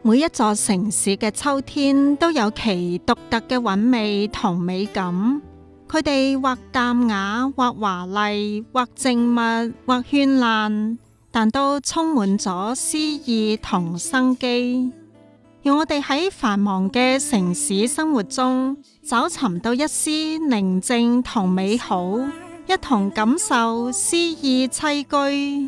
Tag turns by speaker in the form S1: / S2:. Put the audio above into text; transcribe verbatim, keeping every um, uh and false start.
S1: 每一座城市嘅秋天都有其獨特嘅韻味同美感，佢哋或淡雅，或華麗，或靜默，或絢爛，但都充滿咗詩意同生機。讓我哋喺繁忙嘅城市生活中找尋到一絲寧靜同美好，一同感受詩意棲居。